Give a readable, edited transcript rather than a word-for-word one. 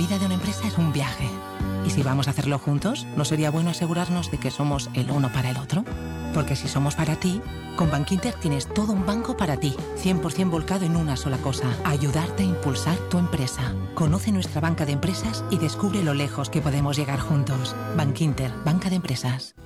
vida de una empresa es un viaje. ¿Y si vamos a hacerlo juntos, no sería bueno asegurarnos de que somos el uno para el otro? Porque si somos para ti, con Bankinter tienes todo un banco para ti, 100% volcado en una sola cosa: ayudarte a impulsar tu empresa. Conoce nuestra banca de empresas y descubre lo lejos que podemos llegar juntos. Bankinter, banca de empresas.